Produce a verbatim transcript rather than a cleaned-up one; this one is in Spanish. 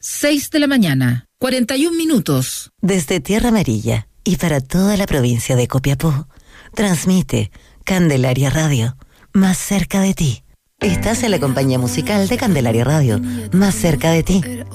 seis de la mañana, cuarenta y un minutos. Desde Tierra Amarilla y para toda la provincia de Copiapó, transmite Candelaria Radio, más cerca de ti. Estás en la compañía musical de Candelaria Radio, más cerca de ti.